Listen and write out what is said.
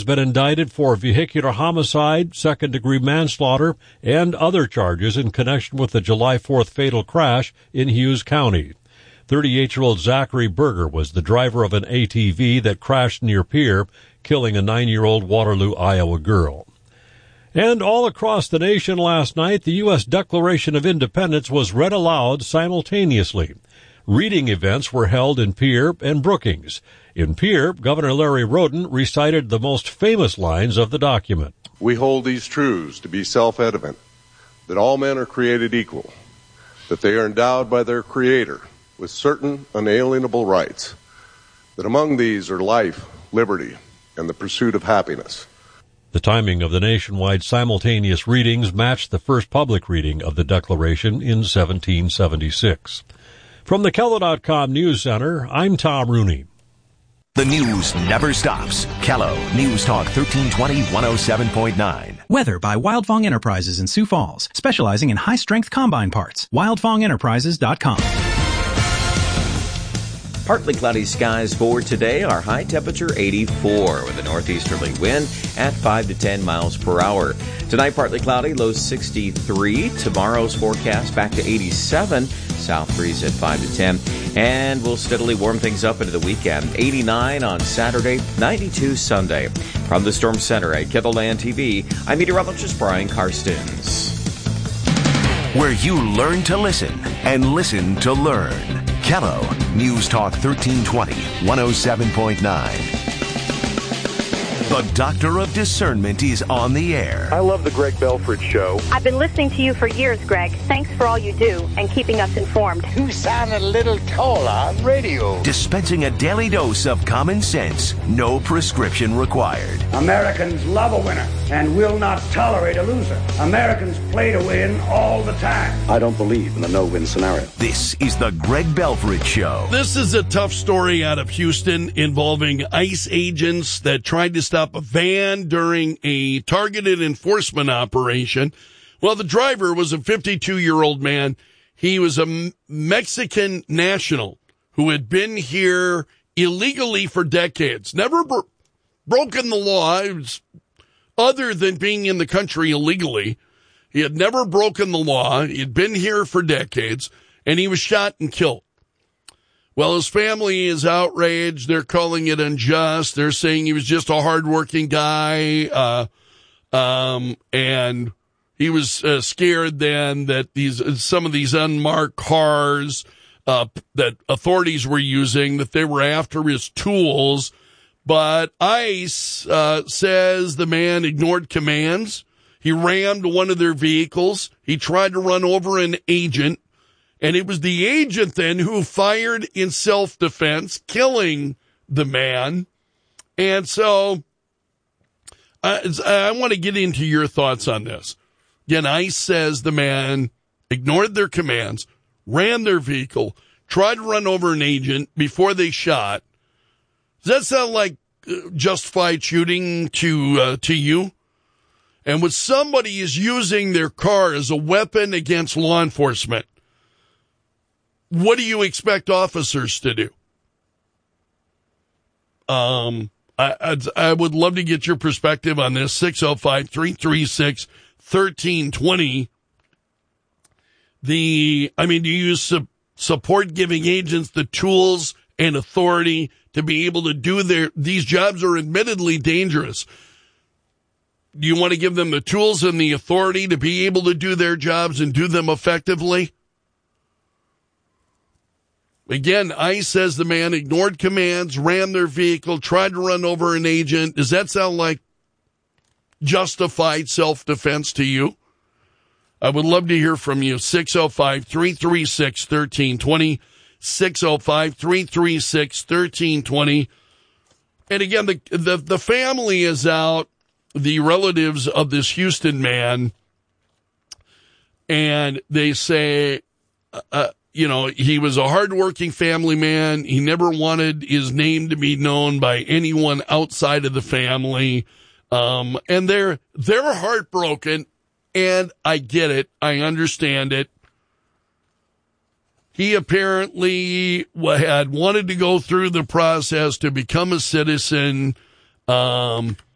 been indicted for vehicular homicide, second-degree manslaughter, and other charges in connection with the July 4th fatal crash in Hughes County. 38-year-old Zachary Berger was the driver of an ATV that crashed near Pierre, killing a 9-year-old Waterloo, Iowa girl. And all across the nation last night, the U.S. Declaration of Independence was read aloud simultaneously. Reading events were held in Pierre and Brookings. In Pierre, Governor Larry Roden recited the most famous lines of the document. We hold these truths to be self-evident, that all men are created equal, that they are endowed by their Creator with certain unalienable rights, that among these are life, liberty, and the pursuit of happiness. The timing of the nationwide simultaneous readings matched the first public reading of the Declaration in 1776. From the KELO.com News Center, I'm Tom Rooney. The news never stops. KELO News Talk 1320 107.9. Weather by Wildfong Enterprises in Sioux Falls, specializing in high-strength combine parts. WildfongEnterprises.com. Partly cloudy skies for today. Our high temperature 84 with a northeasterly wind at 5 to 10 miles per hour. Tonight partly cloudy, low 63. Tomorrow's forecast back to 87. South breeze at 5 to 10. And we'll steadily warm things up into the weekend. 89 on Saturday, 92 Sunday. From the Storm Center at KELOLAND TV, I'm meteorologist Brian Karstens. Where you learn to listen and listen to learn. KELO News Talk 1320 107.9. The Doctor of Discernment is on the air. I love the Greg Belford Show. I've been listening to you for years, Greg. Thanks for all you do and keeping us informed. You sound a little taller on radio. Dispensing a daily dose of common sense, no prescription required. Americans love a winner and will not tolerate a loser. Americans play to win all the time. I don't believe in the no-win scenario. This is the Greg Belford Show. This is a tough story out of Houston involving ICE agents that tried to stop a van during a targeted enforcement operation. Well, the driver was a 52-year-old man. He was a Mexican national who had been here illegally for decades, never broken the law other than being in the country illegally. He had never broken the law. He had been here for decades, and he was shot and killed. Well, his family is outraged. They're calling it unjust. They're saying he was just a hardworking guy, and he was scared then that some of these unmarked cars that authorities were using, that they were after his tools. But ICE says the man ignored commands. He rammed one of their vehicles. He tried to run over an agent. And it was the agent then who fired in self-defense, killing the man. And so I want to get into your thoughts on this. Again, ICE says the man ignored their commands, ran their vehicle, tried to run over an agent before they shot. Does that sound like justified shooting to you? And when somebody is using their car as a weapon against law enforcement, what do you expect officers to do? I would love to get your perspective on this. 605-336-1320. Do you support giving agents the tools and authority to be able to do these jobs are admittedly dangerous. Do you want to give them the tools and the authority to be able to do their jobs and do them effectively? Again, ICE says the man ignored commands, rammed their vehicle, tried to run over an agent. Does that sound like justified self-defense to you? I would love to hear from you. 605-336-1320. 605-336-1320. And again, the family is out, the relatives of this Houston man, and they say, he was a hardworking family man. He never wanted his name to be known by anyone outside of the family. And they're heartbroken, and I get it. I understand it. He apparently had wanted to go through the process to become a citizen.